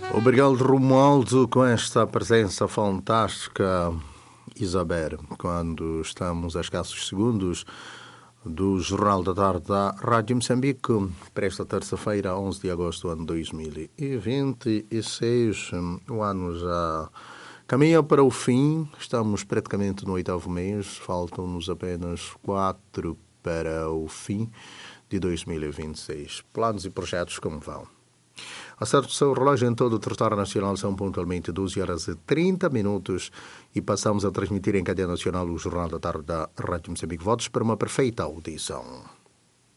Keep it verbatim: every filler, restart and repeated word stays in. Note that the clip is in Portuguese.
Obrigado, Romualdo, com esta presença fantástica, Isabel, quando estamos a escassos segundos do Jornal da Tarde da Rádio Moçambique, para esta terça-feira, onze de agosto do ano dois mil e vinte e seis. O ano já caminha para o fim, estamos praticamente no oitavo mês, faltam-nos apenas quatro para o fim de dois mil e vinte e seis. Planos e projetos como vão? Acerto o seu relógio em todo o território nacional, são pontualmente doze horas e trinta minutos e passamos a transmitir em cadeia nacional o Jornal da Tarde da Rádio Moçambique. Votos para uma perfeita audição.